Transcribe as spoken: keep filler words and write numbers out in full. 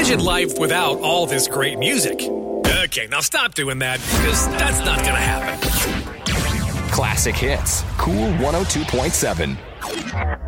Imagine life without all this great music. Okay, now stop doing that, because that's not going to happen. Classic Hits. Cool one oh two point seven.